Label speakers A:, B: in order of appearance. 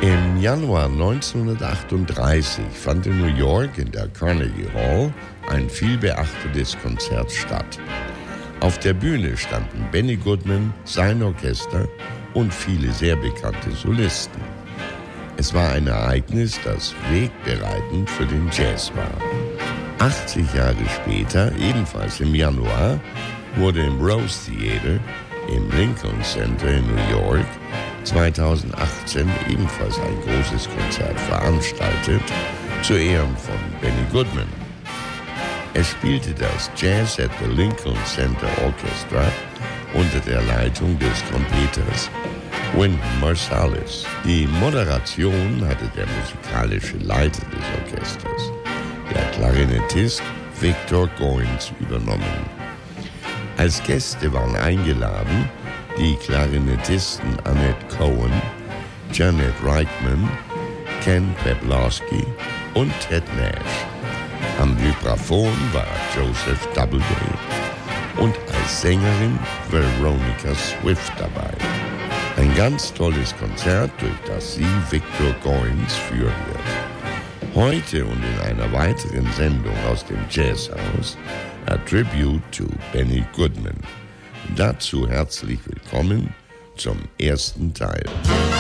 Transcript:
A: Im Januar 1938 fand in New York in der Carnegie Hall ein vielbeachtetes Konzert statt. Auf der Bühne standen Benny Goodman, sein Orchester und viele sehr bekannte Solisten. Es war ein Ereignis, das wegbereitend für den Jazz war. 80 Jahre später, ebenfalls im Januar, wurde im Rose Theater im Lincoln Center in New York 2018 ebenfalls ein großes Konzert veranstaltet zu Ehren von Benny Goodman. Er spielte das Jazz at the Lincoln Center Orchestra unter der Leitung des Trompeters Wynton Marsalis. Die Moderation hatte der musikalische Leiter des Orchesters, der Klarinettist Victor Goines, übernommen. Als Gäste waren eingeladen die Klarinettisten Annette Cohen, Janet Reitman, Ken Peplowski und Ted Nash. Am Vibraphon war Joseph Doubleday und als Sängerin Veronica Swift dabei. Ein ganz tolles Konzert, durch das sie Victor Goines führen wird. Heute und in einer weiteren Sendung aus dem Jazzhaus A Tribute to Benny Goodman. Dazu herzlich willkommen zum ersten Teil.